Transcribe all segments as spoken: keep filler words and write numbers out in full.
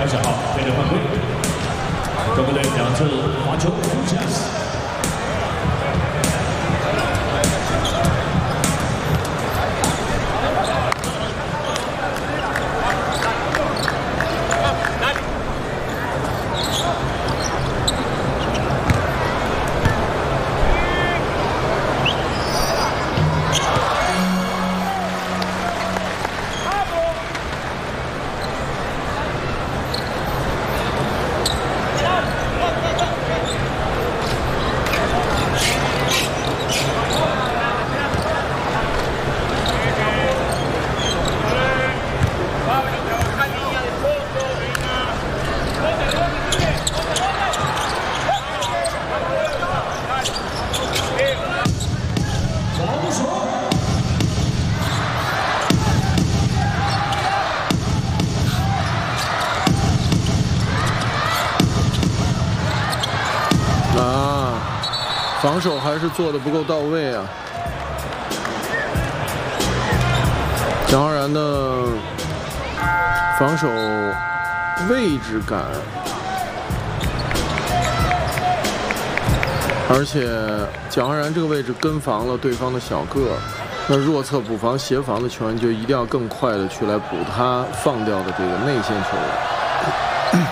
小号对着犯规，中国队两次罚球无加。 防守还是做的不够到位啊！蒋浩然的防守位置感，而且蒋浩然这个位置跟防了对方的小个，那弱侧补防协防的球员就一定要更快的去来补他放掉的这个内线球员。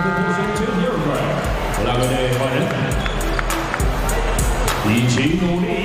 一起努力。